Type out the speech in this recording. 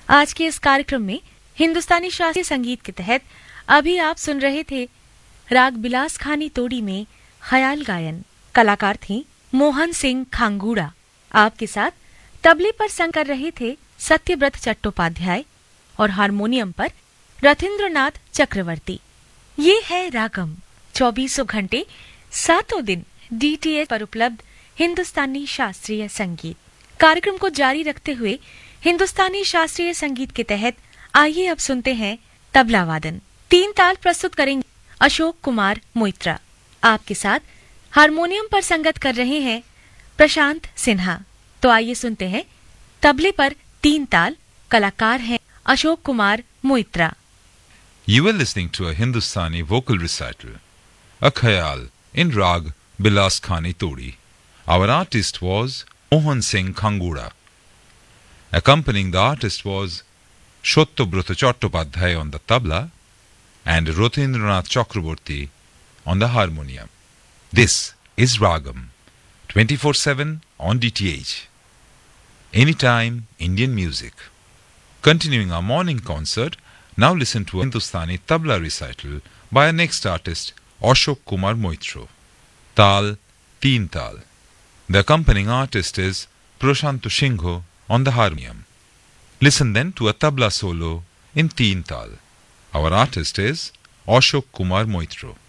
आज के इस कार्यक्रम में हिंदुस्तानी शास्त्रीय संगीत के तहत अभी आप सुन रहे थे राग बिलास खानी तोड़ी में ख्याल गायन। कलाकार थी मोहन सिंह खांगूड़ा। आपके साथ तबले पर संग कर रहे थे सत्यव्रत चट्टोपाध्याय और हारमोनियम पर रथिंद्रनाथ चक्रवर्ती। ये है रागम, 24 घंटे 7 दिन DTH पर उपलब्ध हिंदुस्तानी शास्त्रीय संगीत। कार्यक्रम को जारी रखते हुए हिंदुस्तानी शास्त्रीय संगीत के तहत आइए अब सुनते हैं तबला वादन। 3 ताल प्रस्तुत करेंगे अशोक कुमार मोइत्रा। आपके साथ हारमोनियम पर संगत कर रहे हैं प्रशांत सिन्हा। तो आइए सुनते हैं तबले पर 3 ताल। कलाकार हैं Ashok Kumar Moitra. You were listening to a Hindustani vocal recital, a khayal in Rag Bilas Khani Todi. Our artist was Mohan Singh Khangura. Accompanying the artist was Shottobruta Chattopadhyay on the tabla and Rothindranath Chakraborty on the harmonium. This is Ragam, 24/7 on DTH. Anytime Indian music. Continuing our morning concert, now listen to a Hindustani tabla recital by our next artist, Ashok Kumar Moitra. Tal, 3 tal. The accompanying artist is Prashant Shingho on the harmonium. Listen then to a tabla solo in 3 tal. Our artist is Ashok Kumar Moitra.